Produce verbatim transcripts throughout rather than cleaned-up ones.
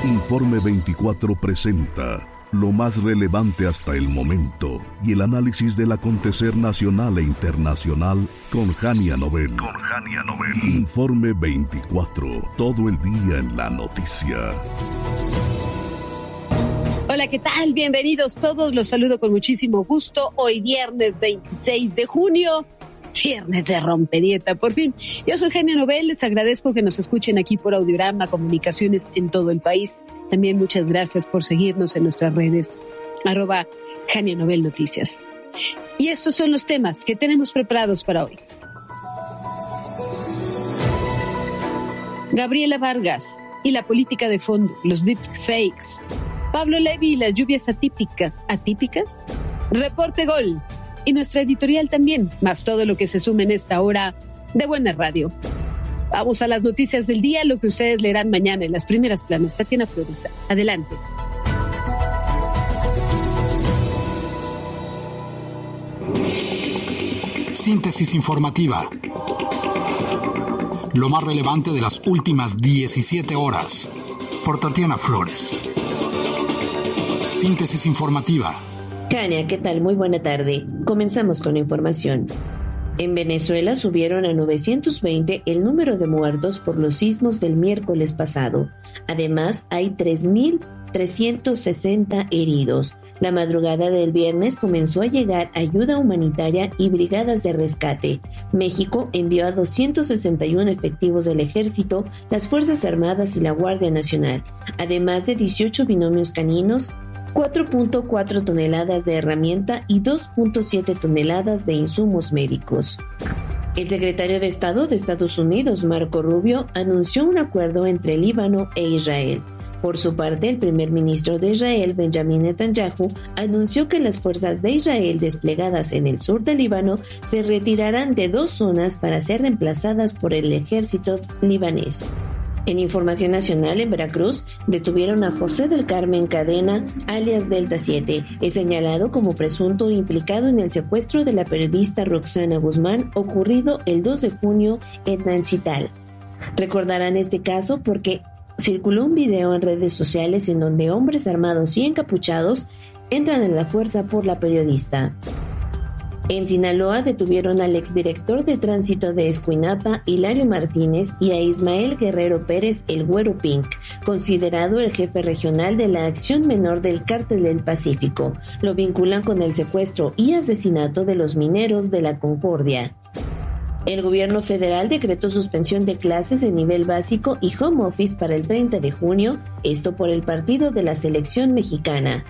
Informe veinticuatro presenta lo más relevante hasta el momento y el análisis del acontecer nacional e internacional con Jania Nobel. Con Jania Nobel. Informe veinticuatro, todo el día en la noticia. Hola, ¿qué tal? Bienvenidos todos, los saludo con muchísimo gusto. Hoy viernes veintiséis de junio, viernes de rompedieta, por fin. Yo soy Jania Nobel, les agradezco que nos escuchen aquí por Audiorama Comunicaciones en todo el país. También muchas gracias por seguirnos en nuestras redes, arroba Jania Nobel Noticias. Y estos son los temas que tenemos preparados para hoy. Gabriela Vargas y la política de fondo, los deepfakes. Pablo Levy y las lluvias atípicas. ¿Atípicas? Reporte Gol. Y nuestra editorial también, más todo lo que se suma en esta hora de Buena Radio. Vamos a las noticias del día, lo que ustedes leerán mañana en las primeras planas. Tatiana Flores, adelante. Síntesis informativa. Lo más relevante de las últimas diecisiete horas. Por Tatiana Flores. Síntesis informativa. Jania, ¿qué tal? Muy buena tarde. Comenzamos con la información. En Venezuela subieron a novecientos veinte el número de muertos por los sismos del miércoles pasado. Además, hay tres mil trescientos sesenta heridos. La madrugada del viernes comenzó a llegar ayuda humanitaria y brigadas de rescate. México envió a doscientos sesenta y uno efectivos del Ejército, las Fuerzas Armadas y la Guardia Nacional, además de dieciocho binomios caninos, cuatro punto cuatro toneladas de herramienta y dos punto siete toneladas de insumos médicos. El secretario de Estado de Estados Unidos, Marco Rubio, anunció un acuerdo entre Líbano e Israel. Por su parte, el primer ministro de Israel, Benjamin Netanyahu, anunció que las fuerzas de Israel desplegadas en el sur del Líbano se retirarán de dos zonas para ser reemplazadas por el ejército libanés. En información nacional, en Veracruz, detuvieron a José del Carmen Cadena, alias Delta siete, es señalado como presunto implicado en el secuestro de la periodista Roxana Guzmán, ocurrido el dos de junio en Nanchital. Recordarán este caso porque circuló un video en redes sociales en donde hombres armados y encapuchados entran en la fuerza por la periodista. En Sinaloa detuvieron al exdirector de tránsito de Escuinapa, Hilario Martínez, y a Ismael Guerrero Pérez, el Güero Pink, considerado el jefe regional de la acción menor del Cártel del Pacífico. Lo vinculan con el secuestro y asesinato de los mineros de la Concordia. El gobierno federal decretó suspensión de clases de nivel básico y home office para el treinta de junio, esto por el partido de la selección mexicana.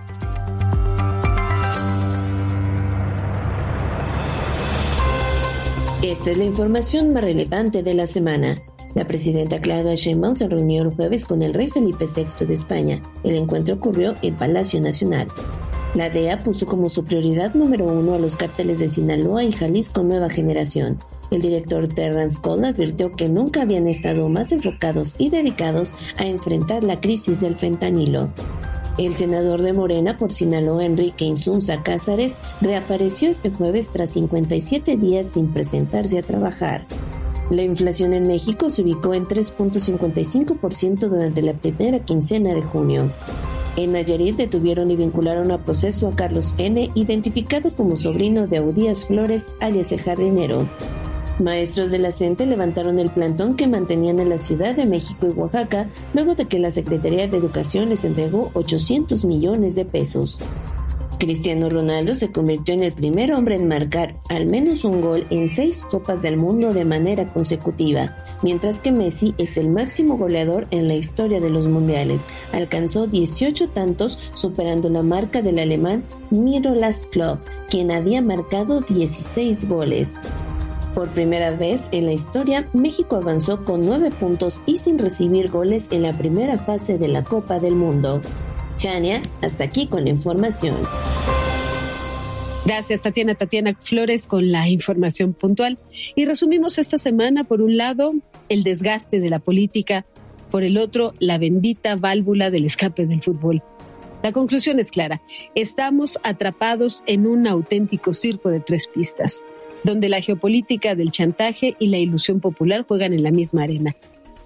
Esta es la información más relevante de la semana. La presidenta Claudia Sheinbaum se reunió el jueves con el rey Felipe sexto de España. El encuentro ocurrió en Palacio Nacional. La D E A puso como su prioridad número uno a los cárteles de Sinaloa y Jalisco Nueva Generación. El director Terrence Cole advirtió que nunca habían estado más enfocados y dedicados a enfrentar la crisis del fentanilo. El senador de Morena por Sinaloa, Enrique Insunza Cázares, reapareció este jueves tras cincuenta y siete días sin presentarse a trabajar. La inflación en México se ubicó en tres punto cincuenta y cinco por ciento durante la primera quincena de junio. En Nayarit detuvieron y vincularon a proceso a Carlos N., identificado como sobrino de Audías Flores, alias el jardinero. Maestros de la CENTE levantaron el plantón que mantenían en la Ciudad de México y Oaxaca luego de que la Secretaría de Educación les entregó ochocientos millones de pesos. Cristiano Ronaldo se convirtió en el primer hombre en marcar al menos un gol en seis Copas del Mundo de manera consecutiva, mientras que Messi es el máximo goleador en la historia de los mundiales. Alcanzó dieciocho tantos, superando la marca del alemán Miroslav Klose, quien había marcado dieciséis goles. Por primera vez en la historia, México avanzó con nueve puntos y sin recibir goles en la primera fase de la Copa del Mundo. Jania, hasta aquí con la información. Gracias, Tatiana. Tatiana Flores con la información puntual. Y resumimos esta semana, por un lado, el desgaste de la política, por el otro, la bendita válvula del escape del fútbol. La conclusión es clara. Estamos atrapados en un auténtico circo de tres pistas, donde la geopolítica del chantaje y la ilusión popular juegan en la misma arena.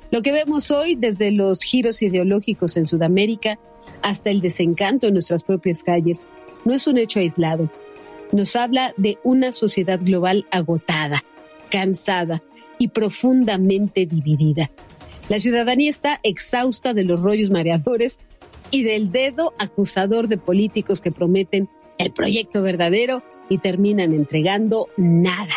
Lo que vemos hoy, desde los giros ideológicos en Sudamérica hasta el desencanto en nuestras propias calles, no es un hecho aislado. Nos habla de una sociedad global agotada, cansada y profundamente dividida. La ciudadanía está exhausta de los rollos mareadores y del dedo acusador de políticos que prometen el proyecto verdadero y terminan entregando nada,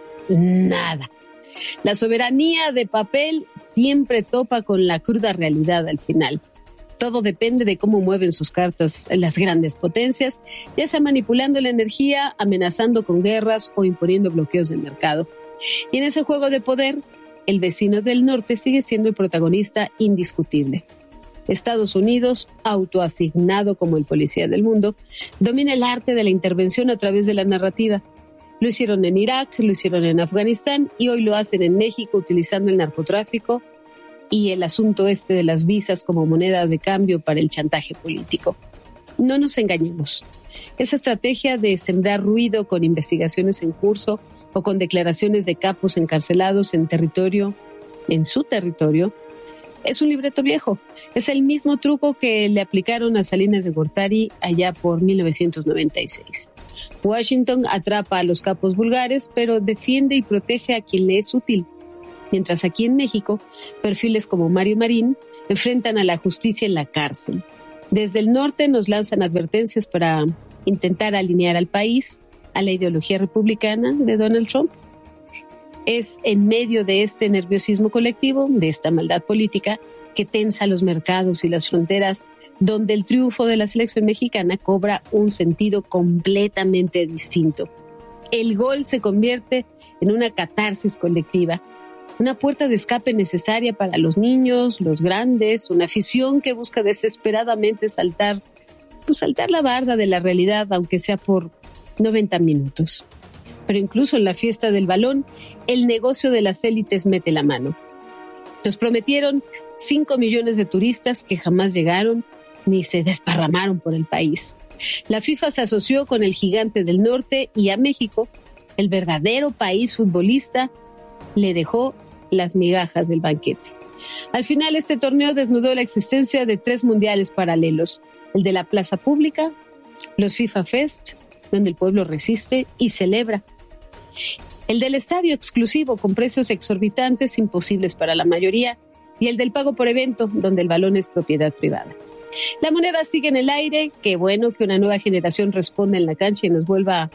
nada. La soberanía de papel siempre topa con la cruda realidad al final. Todo depende de cómo mueven sus cartas las grandes potencias, ya sea manipulando la energía, amenazando con guerras o imponiendo bloqueos del mercado. Y en ese juego de poder, el vecino del norte sigue siendo el protagonista indiscutible. Estados Unidos, autoasignado como el policía del mundo, domina el arte de la intervención a través de la narrativa. Lo hicieron en Irak, lo hicieron en Afganistán y hoy lo hacen en México utilizando el narcotráfico y el asunto este de las visas como moneda de cambio para el chantaje político. No nos engañemos. Esa estrategia de sembrar ruido con investigaciones en curso o con declaraciones de capos encarcelados en territorio, en su territorio, es un libreto viejo. Es el mismo truco que le aplicaron a Salinas de Gortari allá por mil novecientos noventa y seis. Washington atrapa a los capos vulgares, pero defiende y protege a quien le es útil. Mientras aquí en México, perfiles como Mario Marín enfrentan a la justicia en la cárcel. Desde el norte nos lanzan advertencias para intentar alinear al país a la ideología republicana de Donald Trump. Es en medio de este nerviosismo colectivo, de esta maldad política, que tensa los mercados y las fronteras, donde el triunfo de la selección mexicana cobra un sentido completamente distinto. El gol se convierte en una catarsis colectiva, una puerta de escape necesaria para los niños, los grandes, una afición que busca desesperadamente saltar, pues saltar la barda de la realidad, aunque sea por noventa minutos. Pero incluso en la fiesta del balón, el negocio de las élites mete la mano. Nos prometieron cinco millones de turistas que jamás llegaron ni se desparramaron por el país. La FIFA se asoció con el gigante del norte y a México, el verdadero país futbolista, le dejó las migajas del banquete. Al final, este torneo desnudó la existencia de tres mundiales paralelos: el de la plaza pública, los FIFA Fest, donde el pueblo resiste y celebra, el del estadio exclusivo con precios exorbitantes imposibles para la mayoría, y el del pago por evento, donde el balón es propiedad privada. La moneda sigue en el aire. Qué bueno que una nueva generación responda en la cancha y nos vuelva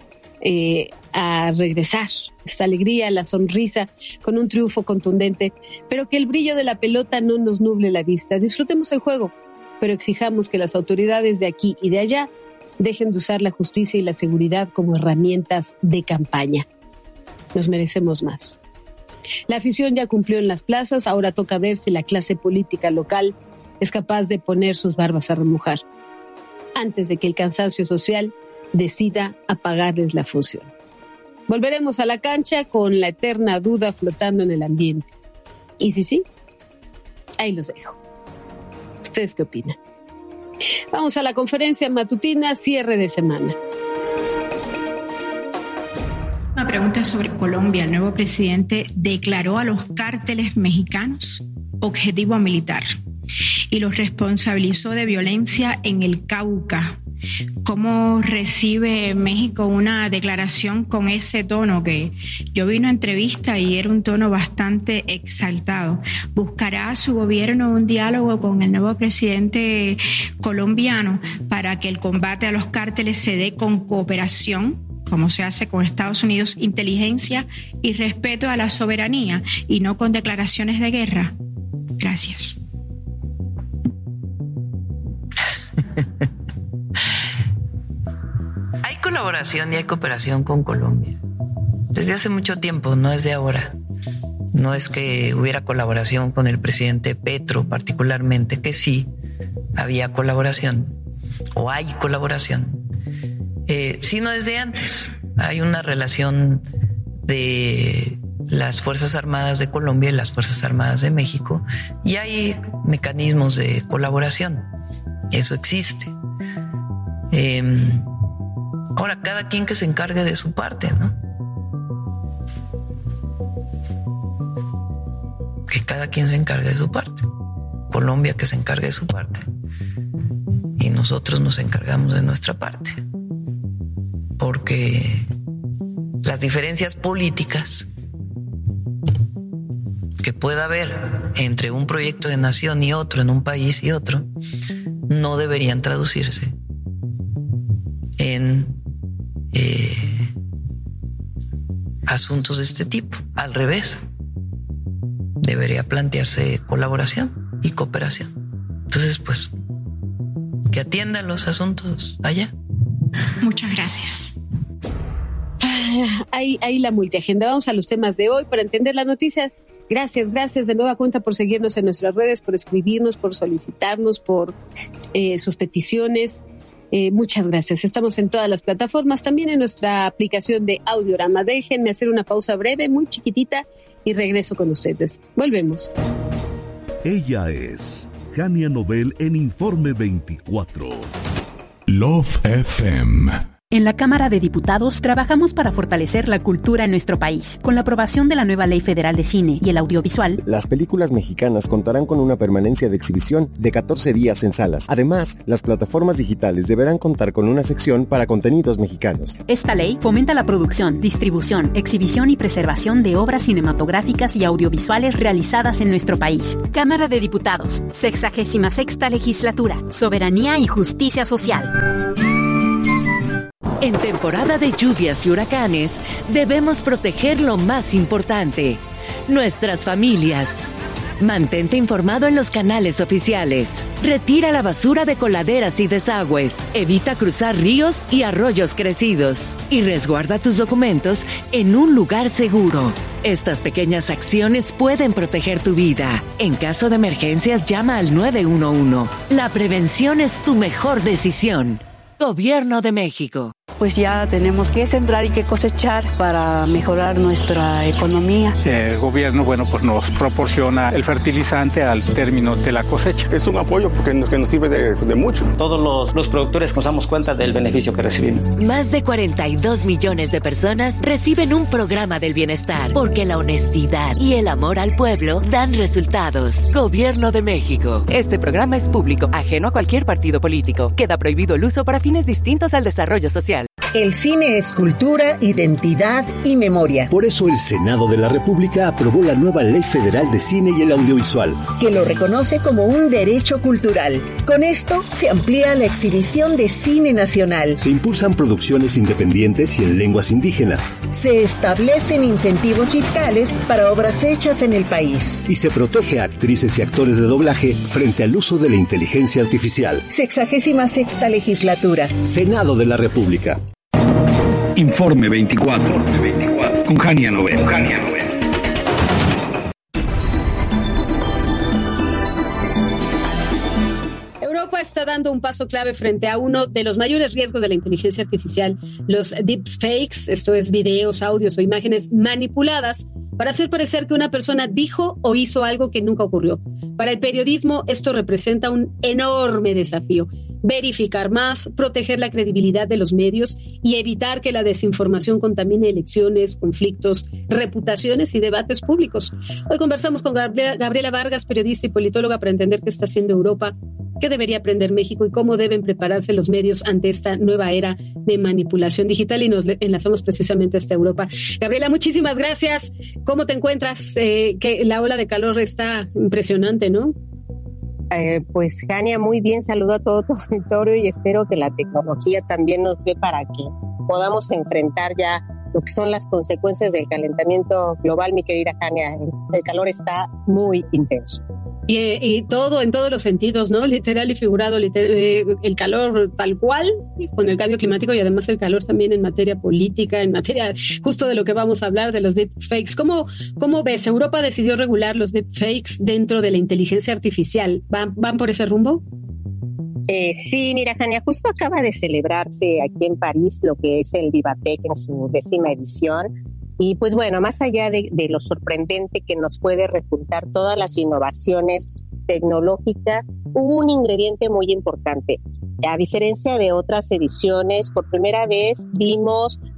eh, a regresar esta alegría, la sonrisa, con un triunfo contundente, pero que el brillo de la pelota no nos nuble la vista. Disfrutemos el juego, pero exijamos que las autoridades de aquí y de allá dejen de usar la justicia y la seguridad como herramientas de campaña. Nos merecemos más. La afición ya cumplió en las plazas, ahora toca ver si la clase política local es capaz de poner sus barbas a remojar, antes de que el cansancio social decida apagarles la función. Volveremos a la cancha con la eterna duda flotando en el ambiente. ¿Y si sí? Ahí los dejo. ¿Ustedes qué opinan? Vamos a la conferencia matutina, cierre de semana. Una pregunta sobre Colombia. El nuevo presidente declaró a los cárteles mexicanos objetivo militar y los responsabilizó de violencia en el Cauca. ¿Cómo recibe México una declaración con ese tono? Que yo vi una entrevista y era un tono bastante exaltado. ¿Buscará su gobierno un diálogo con el nuevo presidente colombiano para que el combate a los cárteles se dé con cooperación, como se hace con Estados Unidos, inteligencia y respeto a la soberanía, y no con declaraciones de guerra? Gracias. Hay colaboración y hay cooperación con Colombia desde hace mucho tiempo, no es de ahora. No es que hubiera colaboración con el presidente Petro particularmente, que sí había colaboración o hay colaboración, eh, sino desde antes. Hay una relación de las Fuerzas Armadas de Colombia y las Fuerzas Armadas de México, y hay mecanismos de colaboración. Eso existe. Eh, ahora, cada quien que se encargue de su parte, ¿no? que cada quien se encargue de su parte. Colombia que se encargue de su parte. Y nosotros nos encargamos de nuestra parte. Porque las diferencias políticas que pueda haber entre un proyecto de nación y otro, en un país y otro, no deberían traducirse en eh, asuntos de este tipo. Al revés, debería plantearse colaboración y cooperación. Entonces, pues, que atiendan los asuntos allá. Muchas gracias. Ahí, ahí la multiagenda. Vamos a los temas de hoy para entender la noticia. Gracias, gracias de nueva cuenta por seguirnos en nuestras redes, por escribirnos, por solicitarnos, por eh, sus peticiones. Eh, muchas gracias. Estamos en todas las plataformas, también en nuestra aplicación de Audiorama. Déjenme hacer una pausa breve, muy chiquitita, y regreso con ustedes. Volvemos. Ella es Jania Nobel en Informe veinticuatro. Love F M. En la Cámara de Diputados trabajamos para fortalecer la cultura en nuestro país. Con la aprobación de la nueva Ley Federal de Cine y el Audiovisual, las películas mexicanas contarán con una permanencia de exhibición de catorce días en salas. Además, las plataformas digitales deberán contar con una sección para contenidos mexicanos. Esta ley fomenta la producción, distribución, exhibición y preservación de obras cinematográficas y audiovisuales realizadas en nuestro país. Cámara de Diputados, sexagésima sexta Legislatura, Soberanía y Justicia Social. En temporada de lluvias y huracanes, debemos proteger lo más importante, nuestras familias. Mantente informado en los canales oficiales. Retira la basura de coladeras y desagües. Evita cruzar ríos y arroyos crecidos. Y resguarda tus documentos en un lugar seguro. Estas pequeñas acciones pueden proteger tu vida. En caso de emergencias, llama al nueve uno uno. La prevención es tu mejor decisión. Gobierno de México. Pues ya tenemos que sembrar y que cosechar para mejorar nuestra economía. El gobierno, bueno, pues nos proporciona el fertilizante al término de la cosecha. Es un apoyo porque nos, que nos sirve de, de mucho. Todos los, los productores nos damos cuenta del beneficio que recibimos. Más de cuarenta y dos millones de personas reciben un programa del bienestar porque la honestidad y el amor al pueblo dan resultados. Gobierno de México. Este programa es público, ajeno a cualquier partido político. Queda prohibido el uso para fines distintos al desarrollo social. El cine es cultura, identidad y memoria. Por eso el Senado de la República aprobó la nueva Ley Federal de Cine y el Audiovisual, que lo reconoce como un derecho cultural. Con esto se amplía la exhibición de cine nacional. Se impulsan producciones independientes y en lenguas indígenas. Se establecen incentivos fiscales para obras hechas en el país. Y se protege a actrices y actores de doblaje frente al uso de la inteligencia artificial. Sexagésima sexta Legislatura. Senado de la República. Informe veinticuatro. Con Jania Nobel. Con Jania Nobel. Europa está dando un paso clave frente a uno de los mayores riesgos de la inteligencia artificial, los deepfakes, esto es videos, audios o imágenes manipuladas para hacer parecer que una persona dijo o hizo algo que nunca ocurrió. Para el periodismo, esto representa un enorme desafío. Verificar más, proteger la credibilidad de los medios y evitar que la desinformación contamine elecciones, conflictos, reputaciones y debates públicos. Hoy conversamos con Gabriela, Gabriela Vargas, periodista y politóloga, para entender qué está haciendo Europa, qué debería aprender México y cómo deben prepararse los medios ante esta nueva era de manipulación digital, y nos enlazamos precisamente hasta Europa. Gabriela, muchísimas gracias. ¿Cómo te encuentras? Eh, que la ola de calor está impresionante, ¿no? Eh, pues, Jania, muy bien. Saludo a todo tu auditorio y espero que la tecnología también nos dé para que podamos enfrentar ya lo que son las consecuencias del calentamiento global, mi querida Jania. El, el calor está muy intenso. Y, y todo, en todos los sentidos, ¿no? Literal y figurado, literal, eh, el calor tal cual, con el cambio climático, y además el calor también en materia política, en materia justo de lo que vamos a hablar, de los deepfakes. ¿Cómo, cómo ves? ¿Europa decidió regular los deepfakes dentro de la inteligencia artificial? ¿Van, van por ese rumbo? Eh, sí, mira, Jania, justo acaba de celebrarse aquí en París lo que es el Vivatech en su décima edición. Y pues bueno, más allá de, de lo sorprendente que nos puede resultar todas las innovaciones tecnológicas, hubo un ingrediente muy importante. A diferencia de otras ediciones, por primera vez vimos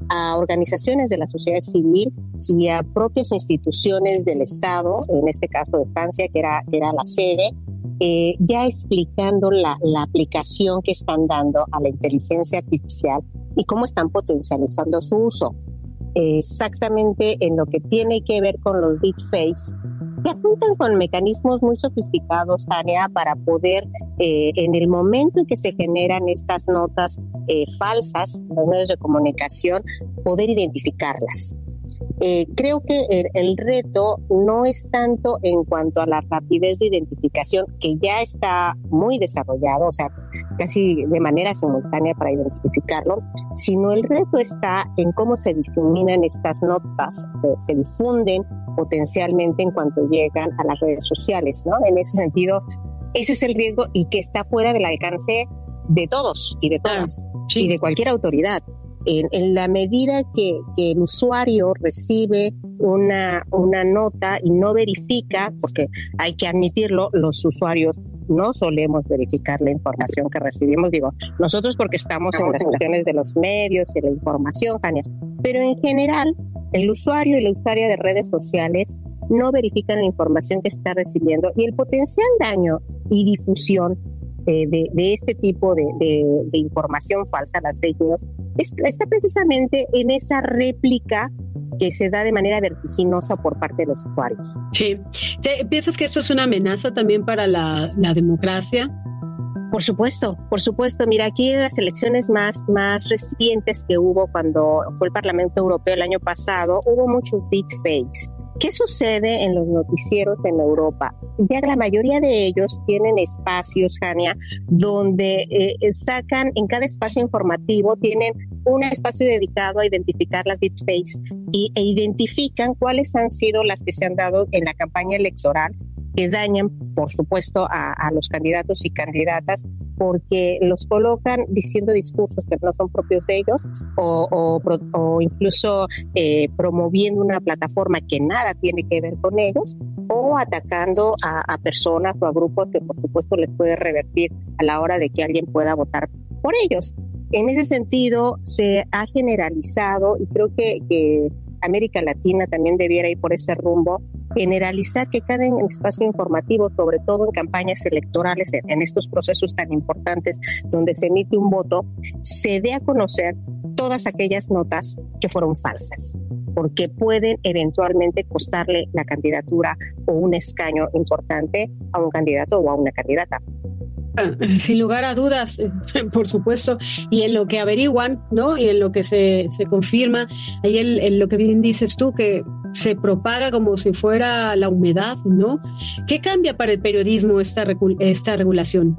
a organizaciones de la sociedad civil y a propias instituciones del Estado, en este caso de Francia, que era, que era la sede, eh, ya explicando la, la aplicación que están dando a la inteligencia artificial y cómo están potencializando su uso. Eh, exactamente en lo que tiene que ver con los deepfakes, que apuntan con mecanismos muy sofisticados, Tania, para poder, eh, en el momento en que se generan estas notas eh, falsas en los medios de comunicación, poder identificarlas. Eh, creo que el, el reto no es tanto en cuanto a la rapidez de identificación, que ya está muy desarrollado, o sea, casi de manera simultánea para identificarlo, sino el reto está en cómo se difuminan estas notas, eh, se difunden potencialmente en cuanto llegan a las redes sociales, ¿no? En ese sentido, ese es el riesgo y que está fuera del alcance de todos y de todas, sí, y de cualquier autoridad. En, en la medida que, que el usuario recibe una, una nota y no verifica, porque hay que admitirlo, los usuarios no solemos verificar la información que recibimos, digo, nosotros porque estamos en las cuestiones de los medios y la información, Jania, pero en general el usuario y la usuaria de redes sociales no verifican la información que está recibiendo y el potencial daño y difusión De, de, de este tipo de, de, de información falsa, las fake news, es, está precisamente en esa réplica que se da de manera vertiginosa por parte de los usuarios. Sí. ¿Piensas que esto es una amenaza también para la, la democracia? Por supuesto, por supuesto. Mira, aquí en las elecciones más, más recientes que hubo cuando fue el Parlamento Europeo el año pasado, hubo muchos deepfakes. ¿Qué sucede en los noticieros en Europa? Ya la mayoría de ellos tienen espacios, Jania, donde eh, sacan, en cada espacio informativo, tienen un espacio dedicado a identificar las deepfakes y, e identifican cuáles han sido las que se han dado en la campaña electoral, que dañan, por supuesto, a, a los candidatos y candidatas, porque los colocan diciendo discursos que no son propios de ellos o, o, o incluso eh, promoviendo una plataforma que nada tiene que ver con ellos o atacando a, a personas o a grupos que, por supuesto, les puede revertir a la hora de que alguien pueda votar por ellos. En ese sentido, se ha generalizado y creo que, que América Latina también debiera ir por ese rumbo, generalizar que cada espacio informativo, sobre todo en campañas electorales, en, en estos procesos tan importantes donde se emite un voto, se dé a conocer todas aquellas notas que fueron falsas, porque pueden eventualmente costarle la candidatura o un escaño importante a un candidato o a una candidata. Sin lugar a dudas, por supuesto, y en lo que averiguan, ¿no? Y en lo que se, se confirma, ahí el, en lo que bien dices tú, que se propaga como si fuera la humedad, ¿no? ¿Qué cambia para el periodismo esta, esta regulación?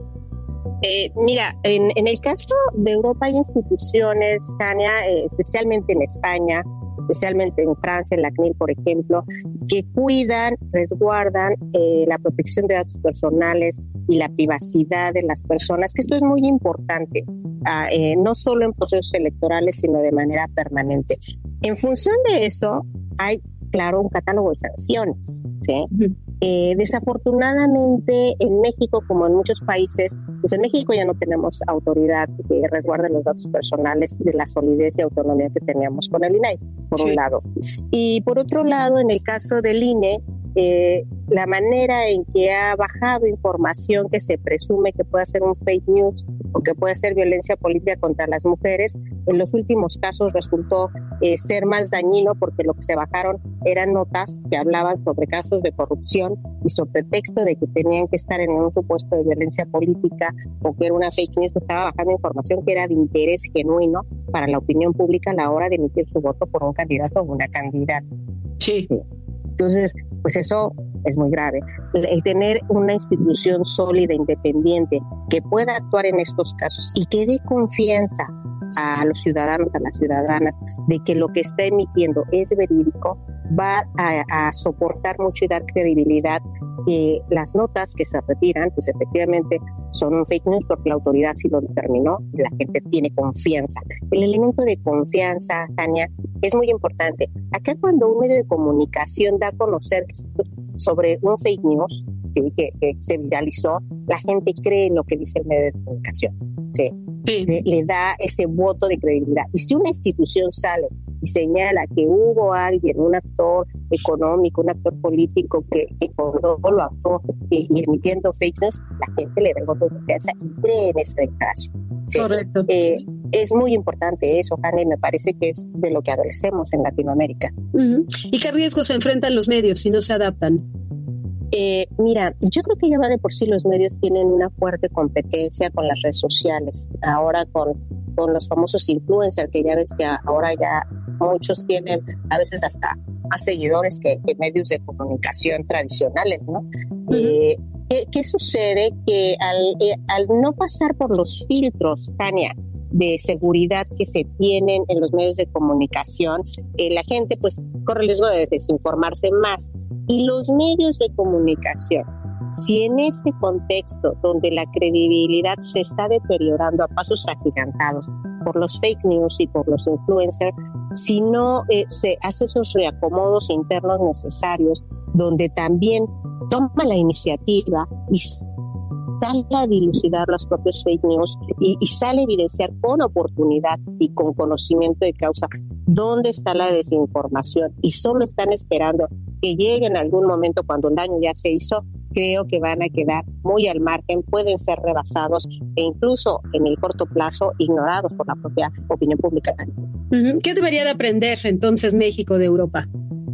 Eh, mira, en, en el caso de Europa hay instituciones, Tania, eh, especialmente en España, especialmente en Francia, en la C N I L, por ejemplo, que cuidan, resguardan eh, la protección de datos personales y la privacidad de las personas, que esto es muy importante, ah, eh, no solo en procesos electorales, sino de manera permanente. En función de eso, hay, claro, un catálogo de sanciones, ¿sí? Uh-huh. Eh, desafortunadamente en México, como en muchos países, pues en México ya no tenemos autoridad que resguarde los datos personales de la solidez y autonomía que teníamos con el I N A I, por sí. un lado. Y por otro lado, en el caso del I N E, eh, la manera en que ha bajado información que se presume que puede ser un fake news o que puede ser violencia política contra las mujeres, en los últimos casos resultó eh, ser más dañino, porque lo que se bajaron eran notas que hablaban sobre casos de corrupción y sobre pretexto de que tenían que estar en un supuesto de violencia política o que era una fake news, que estaba bajando información que era de interés genuino para la opinión pública a la hora de emitir su voto por un candidato o una candidata. Sí. Sí. Entonces, pues eso es muy grave. El, el tener una institución sólida, independiente, que pueda actuar en estos casos y que dé confianza a los ciudadanos, a las ciudadanas, de que lo que está emitiendo es verídico, va a, a soportar mucho y dar credibilidad. Que las notas que se retiran, pues efectivamente son un fake news porque la autoridad sí lo determinó y la gente tiene confianza. El elemento de confianza, Tania, es muy importante. Acá cuando un medio de comunicación da a conocer sobre un fake news, ¿sí? que, que se viralizó, la gente cree en lo que dice el medio de comunicación. Sí. Sí. Le, le da ese voto de credibilidad. Y si una institución sale y señala que hubo alguien, un actor económico, un actor político que, que cuando lo actuó y, y emitiendo fake news, la gente le da el voto de confianza y cree en ese declaración. Sí. Correcto. Eh, es muy importante eso, Hanna, y me parece que es de lo que adolecemos en Latinoamérica. Uh-huh. ¿Y qué riesgos se enfrentan los medios si no se adaptan? Eh, mira, yo creo que ya va de por sí los medios tienen una fuerte competencia con las redes sociales, ahora con, con los famosos influencers, que ya ves que ahora ya muchos tienen a veces hasta más seguidores que, que medios de comunicación tradicionales, ¿no? Uh-huh. Eh, ¿qué, ¿Qué sucede? Que al, eh, al no pasar por los filtros, Tania, de seguridad que se tienen en los medios de comunicación, eh, la gente pues corre el riesgo de desinformarse más. Y los medios de comunicación, si en este contexto donde la credibilidad se está deteriorando a pasos agigantados por los fake news y por los influencers, si no eh, se hace esos reacomodos internos necesarios, donde también toma la iniciativa y sale a dilucidar los propios fake news y, y sale a evidenciar con oportunidad y con conocimiento de causa dónde está la desinformación y solo están esperando que llegue en algún momento cuando el daño ya se hizo, creo que van a quedar muy al margen, pueden ser rebasados e incluso en el corto plazo ignorados por la propia opinión pública. ¿Qué debería de aprender entonces México de Europa?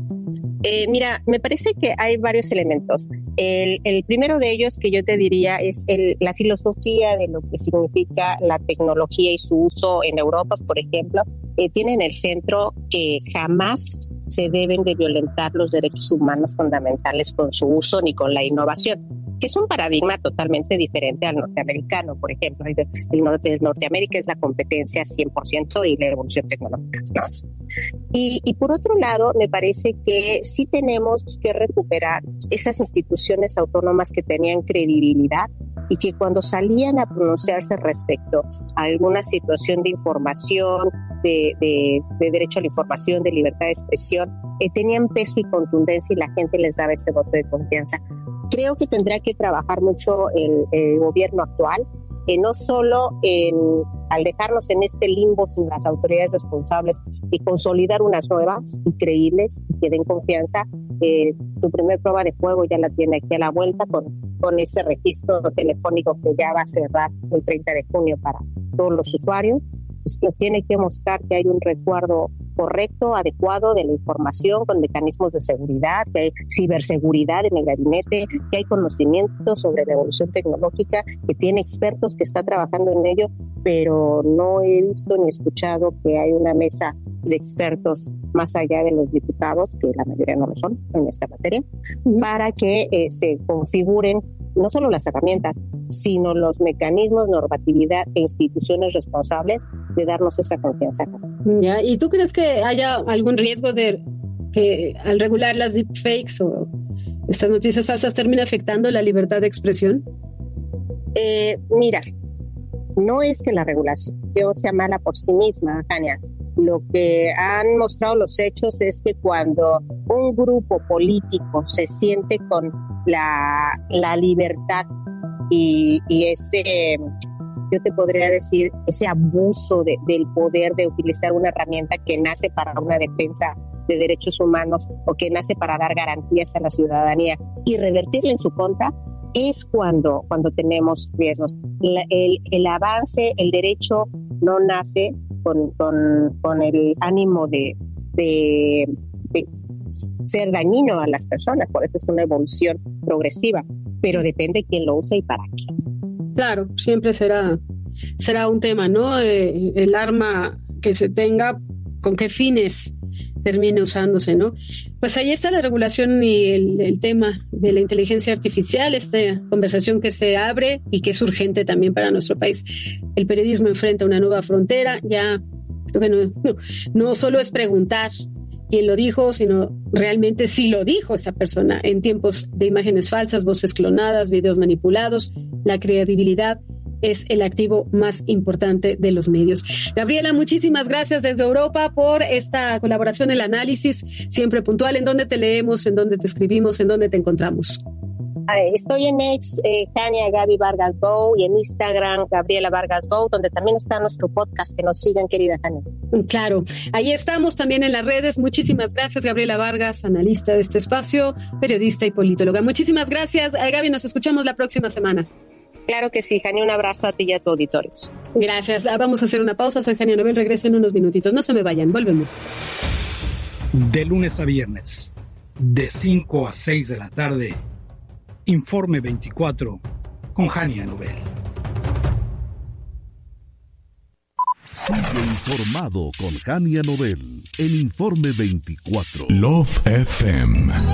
Eh, mira, me parece que hay varios elementos. El, el primero de ellos que yo te diría es el, la filosofía de lo que significa la tecnología y su uso en Europa, por ejemplo, eh, tiene en el centro que jamás se deben de violentar los derechos humanos fundamentales con su uso ni con la innovación, que es un paradigma totalmente diferente al norteamericano, por ejemplo. El norte, el Norteamérica es la competencia cien por ciento y la evolución tecnológica, ¿no? Y, y por otro lado, me parece que sí tenemos que recuperar esas instituciones autónomas que tenían credibilidad y que cuando salían a pronunciarse respecto a alguna situación de información, de, de, de derecho a la información, de libertad de expresión, eh, tenían peso y contundencia y la gente les daba ese voto de confianza. Creo que tendrá que trabajar mucho el, el gobierno actual, eh, no solo en, al dejarnos en este limbo sin las autoridades responsables y consolidar unas nuevas y creíbles y que den confianza. Eh, su primer prueba de fuego ya la tiene aquí a la vuelta con, con ese registro telefónico que ya va a cerrar el treinta de junio para todos los usuarios. Nos tiene que mostrar que hay un resguardo correcto, adecuado de la información con mecanismos de seguridad, que hay ciberseguridad en el gabinete, que hay conocimiento sobre la evolución tecnológica, que tiene expertos que está trabajando en ello, pero no he visto ni escuchado que hay una mesa de expertos más allá de los diputados, que la mayoría no lo son en esta materia, uh-huh. para que eh, se configuren no solo las herramientas, sino los mecanismos, normatividad e instituciones responsables de darnos esa confianza. Ya, ¿y tú crees que haya algún riesgo de que al regular las deepfakes o estas noticias falsas termine afectando la libertad de expresión? Eh, mira, no es que la regulación sea mala por sí misma, Tania. Lo que han mostrado los hechos es que cuando un grupo político se siente con la, la libertad y, y ese, yo te podría decir, ese abuso de, del poder de utilizar una herramienta que nace para una defensa de derechos humanos o que nace para dar garantías a la ciudadanía y revertirla en su contra, es cuando, cuando tenemos riesgos. La, el, el avance, el derecho no nace con, con, con el ánimo de, de, de ser dañino a las personas, por eso es una evolución progresiva, pero depende de quién lo use y para qué. Claro, siempre será, será un tema, ¿no? Eh, el arma que se tenga, con qué fines termine usándose, ¿no? Pues ahí está la regulación y el, el tema de la inteligencia artificial, esta conversación que se abre y que es urgente también para nuestro país. El periodismo enfrenta una nueva frontera, ya creo que no, no, no solo es preguntar quién lo dijo, sino realmente si lo dijo esa persona en tiempos de imágenes falsas, voces clonadas, videos manipulados. La credibilidad es el activo más importante de los medios. Gabriela, muchísimas gracias desde Europa por esta colaboración, el análisis siempre puntual. ¿En dónde te leemos? ¿En dónde te escribimos? ¿En dónde te encontramos? Estoy en X, eh, Jania Gaby Vargas Go, y en Instagram, Gabriela Vargas Go, donde también está nuestro podcast. Que nos sigan, querida Jania. Claro, ahí estamos también en las redes. Muchísimas gracias, Gabriela Vargas, analista de este espacio, periodista y politóloga. Muchísimas gracias, Gaby. Nos escuchamos la próxima semana. Claro que sí, Jania. Un abrazo a ti y a tu auditorio. Gracias. Vamos a hacer una pausa. Soy Jania Novel. Regreso en unos minutitos. No se me vayan. Volvemos. De lunes a viernes, de cinco a seis de la tarde, Informe veinticuatro con Jania Novel. Sigue informado con Jania Novel en Informe veinticuatro. Love F M.